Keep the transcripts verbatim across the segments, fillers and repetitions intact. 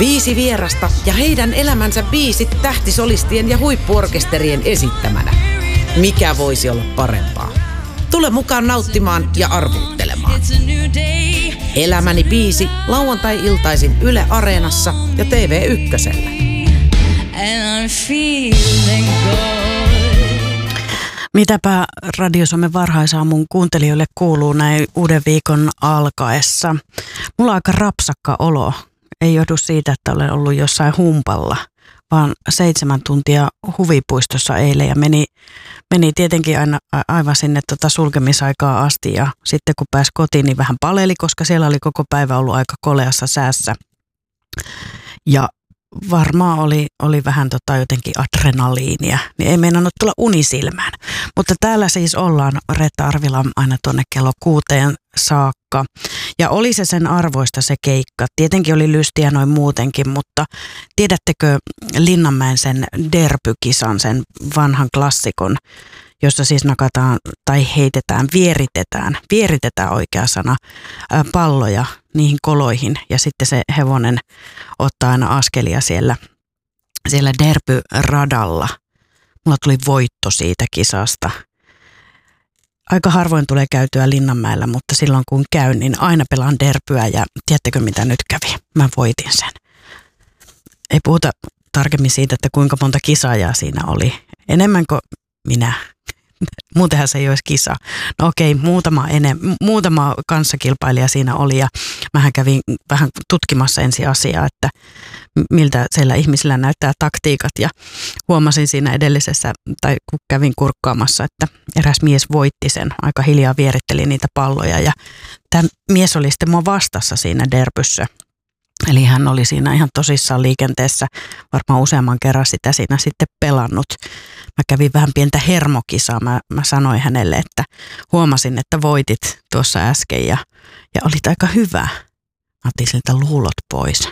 Viisi vierasta ja heidän elämänsä biisit tähtisolistien ja huippuorkesterien esittämänä. Mikä voisi olla parempaa? Tule mukaan nauttimaan ja arvuuttelemaan. Elämäni biisi lauantai-iltaisin Yle Areenassa ja T V Ykkösellä. Mitäpä Radio Suomen varhaisaamun kuuntelijoille kuuluu näin uuden viikon alkaessa? Mulla on aika rapsakka olo. Ei johdu siitä, että olen ollut jossain humpalla, vaan seitsemän tuntia huvipuistossa eilen ja meni, meni tietenkin aina aivan sinne tota sulkemisaikaa asti ja sitten kun pääsi kotiin, niin vähän paleli, koska siellä oli koko päivä ollut aika koleassa säässä. Ja varmaan oli, oli vähän tota jotenkin adrenaliinia, niin ei meinannut tulla unisilmään. Mutta täällä siis ollaan Reetta Arvila aina tuonne kello kuuteen saakka. Ja oli se sen arvoista se keikka. Tietenkin oli lystiä noin muutenkin, mutta tiedättekö Linnanmäen sen derpykisan, sen vanhan klassikon, jossa siis nakataan tai heitetään, vieritetään, vieritetään oikea sana, palloja niihin koloihin ja sitten se hevonen ottaa aina askelia siellä, siellä derpyradalla. Mulla tuli voitto siitä kisasta. Aika harvoin tulee käytyä Linnanmäellä, mutta silloin kun käyn, niin aina pelaan derpyä ja tiedättekö mitä nyt kävi? Mä voitin sen. Ei puhuta tarkemmin siitä, että kuinka monta kisaajaa siinä oli. Enemmän kuin minä. Muutenhan se ei olisi kisa. No okei, muutama, enem, muutama kanssakilpailija siinä oli ja mähän kävin vähän tutkimassa ensi asiaa, että miltä siellä ihmisillä näyttää taktiikat ja huomasin siinä edellisessä, tai kun kävin kurkkaamassa, että eräs mies voitti sen, aika hiljaa vieritteli niitä palloja ja tämä mies oli sitten mua vastassa siinä derpyssä. Eli hän oli siinä ihan tosissaan liikenteessä, varmaan useamman kerran sitä siinä sitten pelannut. Mä kävin vähän pientä hermokisaa, mä, mä sanoin hänelle, että huomasin, että voitit tuossa äsken ja, ja olit aika hyvä. Mä otin siltä luulot pois.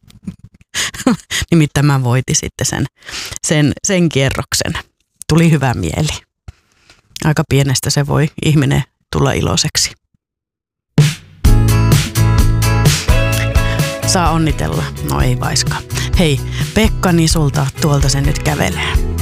Nimittäin mä voitin sitten sen, sen, sen kierroksen. Tuli hyvä mieli. Aika pienestä se voi ihminen tulla iloiseksi. Saa onnitella. No ei vaiskaan. Hei, Pekka Nisulta tuolta se nyt kävelee.